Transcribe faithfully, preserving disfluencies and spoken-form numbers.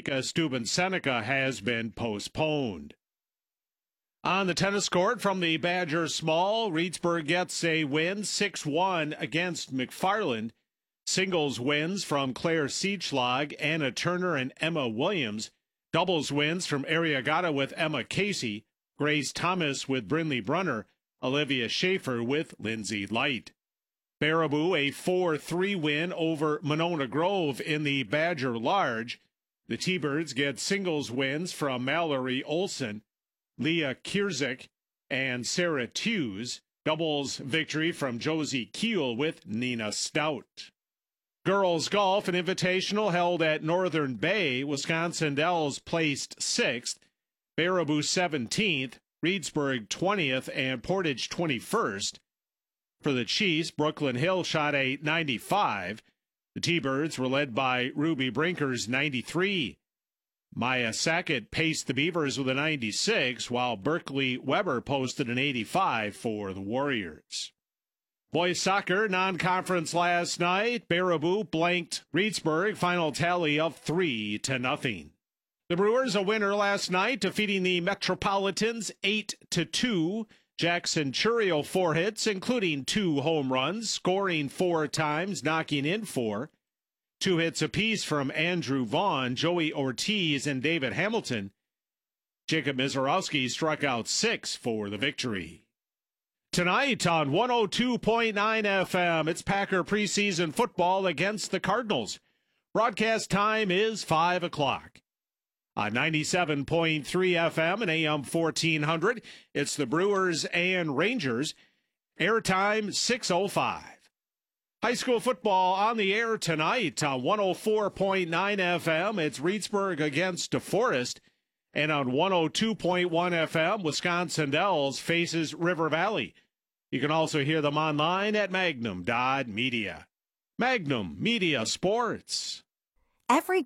Benfica Steuben Seneca has been postponed. On the tennis court from the Badger Small, Reedsburg gets a win six one against McFarland. Singles wins from Claire Seachlag, Anna Turner, and Emma Williams. Doubles wins from Ariagata with Emma Casey, Grace Thomas with Brinley Brunner, Olivia Schaefer with Lindsay Light. Baraboo a four three win over Monona Grove in the Badger Large. The T-Birds get singles wins from Mallory Olson, Leah Kierzik, and Sarah Tews. Doubles victory from Josie Keel with Nina Stout. Girls golf, an invitational held at Northern Bay. Wisconsin Dells placed sixth, Baraboo seventeenth, Reedsburg twentieth, and Portage twenty-first. For the Chiefs, Brooklyn Hill shot a ninety-five. The T-Birds were led by Ruby Brinkers ninety-three. Maya Sackett paced the Beavers with a ninety-six, while Berkeley Weber posted an eighty-five for the Warriors. Boys soccer non-conference last night. Baraboo blanked Reedsburg, final tally of three to nothing. The Brewers a winner last night, defeating the Metropolitans eight to two. Jackson Churio four hits, including two home runs, scoring four times, knocking in four. Two hits apiece from Andrew Vaughn, Joey Ortiz, and David Hamilton. Jacob Mizorowski struck out six for the victory. Tonight on one oh two point nine F M, it's Packer preseason football against the Cardinals. Broadcast time is five o'clock. On ninety-seven point three F M and A M fourteen hundred, it's the Brewers and Rangers. Airtime six oh five. High school football on the air tonight on one oh four point nine F M. It's Reedsburg against DeForest. And on one oh two point one F M, Wisconsin Dells faces River Valley. You can also hear them online at magnum dot media. Magnum Media Sports. Every